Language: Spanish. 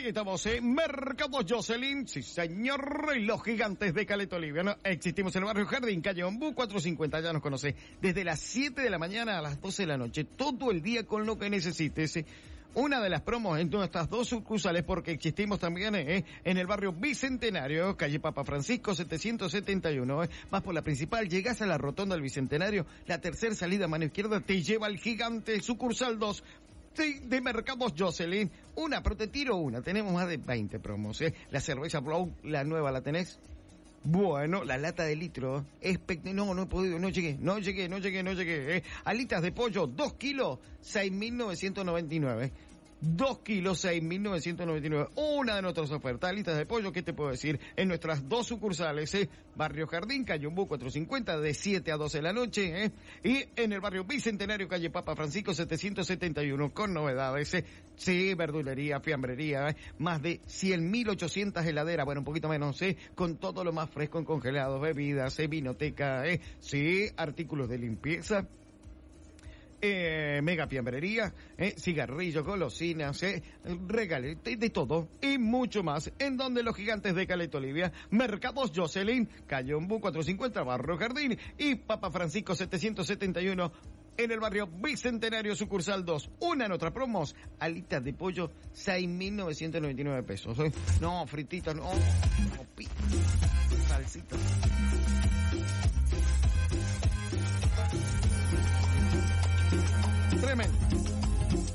estamos en Mercado Jocelyn, sí señor, y los gigantes de Caleta Olivia, ¿no? Existimos en el barrio Jardín, calle Ombú 450, ya nos conoce, desde las 7 de la mañana a las 12 de la noche, todo el día con lo que necesites. Una de las promos en nuestras dos sucursales, porque existimos también en el barrio Bicentenario, calle Papa Francisco 771. Vas por la principal, llegás a la rotonda del Bicentenario, la tercera salida a mano izquierda te lleva al gigante sucursal 2. Sí, de Mercados Jocelyn. Una, pero te tiro una. Tenemos más de 20 promos, La cerveza Blow, la nueva, ¿la tenés? Bueno, la lata de litro, no he podido, no llegué. Alitas de pollo, 2 kilos, 6.999. 2 kilos, 6.999. Una de nuestras ofertas, alitas de pollo, ¿qué te puedo decir? En nuestras dos sucursales, Barrio Jardín, calle Ombú 450, de 7 a 12 de la noche, Y en el barrio Bicentenario, calle Papa Francisco 771, con novedades, Sí, verdulería, fiambrería, más de 100.800 heladeras, bueno, un poquito menos, con todo lo más fresco en congelados, bebidas, vinoteca, Sí, artículos de limpieza. Mega fiambrería, cigarrillos, golosinas, regales, de todo y mucho más, en donde los gigantes de Caleta Olivia, Mercados Jocelyn, calle Ombú 450, Barrio Jardín y Papa Francisco 771, en el barrio Bicentenario sucursal 2. Una en otra promos, alitas de pollo, 6.999 pesos. No, frititas, no, salsita. Tremendo.